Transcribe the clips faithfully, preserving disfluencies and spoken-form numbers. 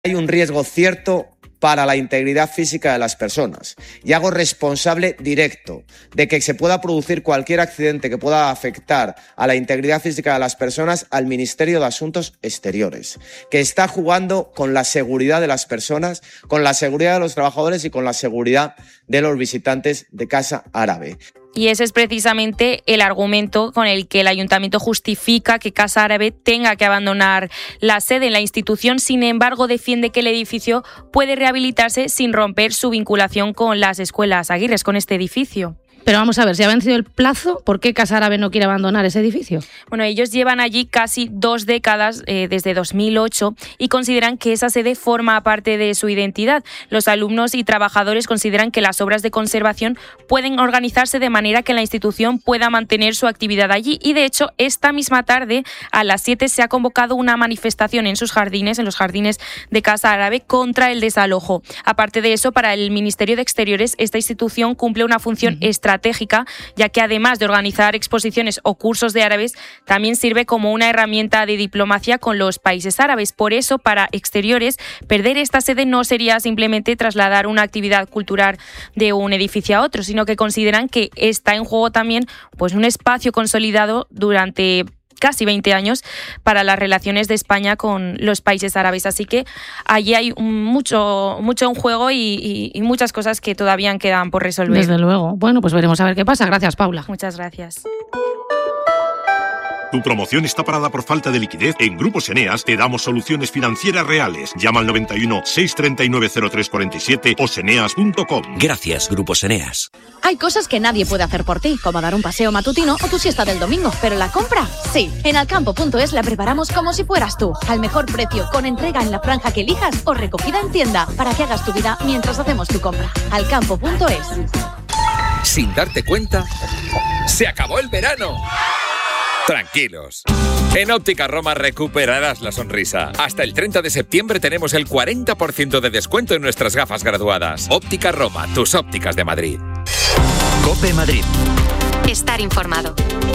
Hay un riesgo cierto para la integridad física de las personas y hago responsable directo de que se pueda producir cualquier accidente que pueda afectar a la integridad física de las personas al Ministerio de Asuntos Exteriores, que está jugando con la seguridad de las personas, con la seguridad de los trabajadores y con la seguridad de los visitantes de Casa Árabe. Y ese es precisamente el argumento con el que el Ayuntamiento justifica que Casa Árabe tenga que abandonar la sede en la institución. Sin embargo, defiende que el edificio puede rehabilitarse sin romper su vinculación con las escuelas Aguirres, con este edificio. Pero vamos a ver, si ha vencido el plazo, ¿por qué Casa Árabe no quiere abandonar ese edificio? Bueno, ellos llevan allí casi dos décadas, eh, desde dos mil ocho, y consideran que esa sede forma parte de su identidad. Los alumnos y trabajadores consideran que las obras de conservación pueden organizarse de manera que la institución pueda mantener su actividad allí. Y de hecho, esta misma tarde, a las siete, se ha convocado una manifestación en sus jardines, en los jardines de Casa Árabe, contra el desalojo. Aparte de eso, para el Ministerio de Exteriores, esta institución cumple una función uh-huh. estratégica estratégica, ya que además de organizar exposiciones o cursos de árabes, también sirve como una herramienta de diplomacia con los países árabes. Por eso, para Exteriores, perder esta sede no sería simplemente trasladar una actividad cultural de un edificio a otro, sino que consideran que está en juego también pues, un espacio consolidado durante casi veinte años para las relaciones de España con los países árabes. Así que allí hay mucho, mucho en juego y, y, y muchas cosas que todavía quedan por resolver. Desde luego. Bueno, pues veremos a ver qué pasa. Gracias, Paula. Muchas gracias. ¿Tu promoción está parada por falta de liquidez? En Grupos Eneas te damos soluciones financieras reales. Llama al noventa y uno, seiscientos treinta y nueve, cero tres cuarenta y siete o seneas punto com. Gracias, Grupos Eneas. Hay cosas que nadie puede hacer por ti, como dar un paseo matutino o tu siesta del domingo, pero la compra, sí. En alcampo punto es la preparamos como si fueras tú, al mejor precio, con entrega en la franja que elijas o recogida en tienda, para que hagas tu vida mientras hacemos tu compra. alcampo punto es. Sin darte cuenta, ¡se acabó el verano! Tranquilos. En Óptica Roma recuperarás la sonrisa. Hasta el treinta de septiembre tenemos el cuarenta por ciento de descuento en nuestras gafas graduadas. Óptica Roma, tus ópticas de Madrid. COPE Madrid. Estar informado.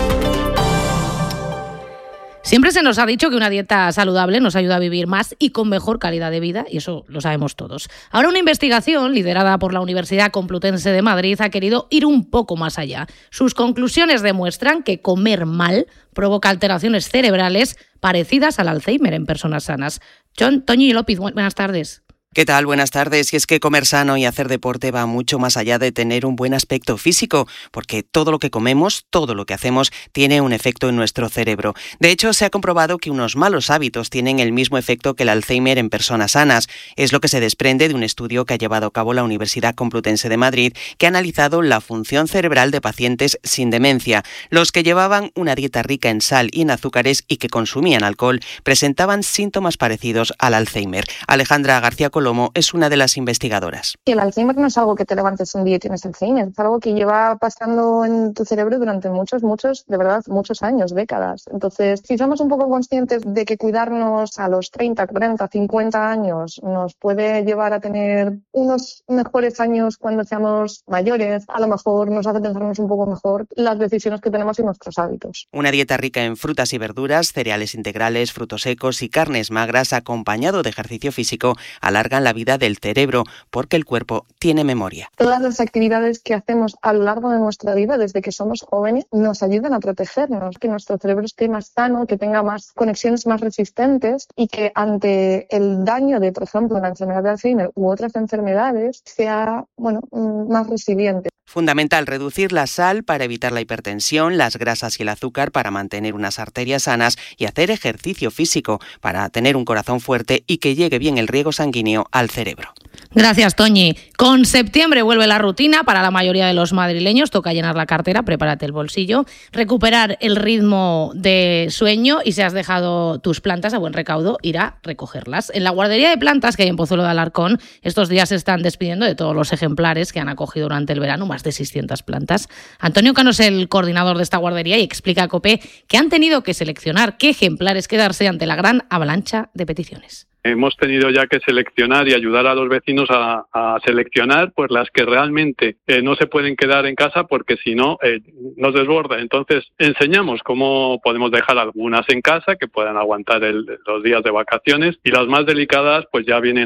Siempre se nos ha dicho que una dieta saludable nos ayuda a vivir más y con mejor calidad de vida, y eso lo sabemos todos. Ahora una investigación liderada por la Universidad Complutense de Madrid ha querido ir un poco más allá. Sus conclusiones demuestran que comer mal provoca alteraciones cerebrales parecidas al Alzheimer en personas sanas. John, Toñi López, buenas tardes. ¿Qué tal? Buenas tardes. Y es que comer sano y hacer deporte va mucho más allá de tener un buen aspecto físico, porque todo lo que comemos, todo lo que hacemos, tiene un efecto en nuestro cerebro. De hecho, se ha comprobado que unos malos hábitos tienen el mismo efecto que el Alzheimer en personas sanas. Es lo que se desprende de un estudio que ha llevado a cabo la Universidad Complutense de Madrid, que ha analizado la función cerebral de pacientes sin demencia. Los que llevaban una dieta rica en sal y en azúcares y que consumían alcohol presentaban síntomas parecidos al Alzheimer. Alejandra García Colón es una de las investigadoras. El Alzheimer no es algo que te levantes un día y tienes Alzheimer, es algo que lleva pasando en tu cerebro durante muchos, muchos, de verdad, muchos años, décadas. Entonces, si somos un poco conscientes de que cuidarnos a los treinta, cuarenta, cincuenta años nos puede llevar a tener unos mejores años cuando seamos mayores, a lo mejor nos hace pensarnos un poco mejor las decisiones que tenemos y nuestros hábitos. Una dieta rica en frutas y verduras, cereales integrales, frutos secos y carnes magras, acompañado de ejercicio físico, alarga la vida del cerebro, porque el cuerpo tiene memoria. Todas las actividades que hacemos a lo largo de nuestra vida, desde que somos jóvenes, nos ayudan a protegernos, que nuestro cerebro esté más sano, que tenga más conexiones más resistentes y que ante el daño de, por ejemplo, la enfermedad de Alzheimer u otras enfermedades, sea, bueno, más resiliente. Fundamental reducir la sal para evitar la hipertensión, las grasas y el azúcar para mantener unas arterias sanas y hacer ejercicio físico para tener un corazón fuerte y que llegue bien el riego sanguíneo al cerebro. Gracias, Toñi. Con septiembre vuelve la rutina para la mayoría de los madrileños. Toca llenar la cartera, prepárate el bolsillo, recuperar el ritmo de sueño y si has dejado tus plantas a buen recaudo, ir a recogerlas. En la guardería de plantas que hay en Pozuelo de Alarcón, estos días se están despidiendo de todos los ejemplares que han acogido durante el verano, más de seiscientas plantas. Antonio Cano es el coordinador de esta guardería y explica a COPE que han tenido que seleccionar qué ejemplares quedarse ante la gran avalancha de peticiones. Hemos tenido ya que seleccionar y ayudar a los vecinos a, a seleccionar pues las que realmente eh, no se pueden quedar en casa porque si no eh, nos desborda. Entonces enseñamos cómo podemos dejar algunas en casa que puedan aguantar el, los días de vacaciones y las más delicadas pues ya vienen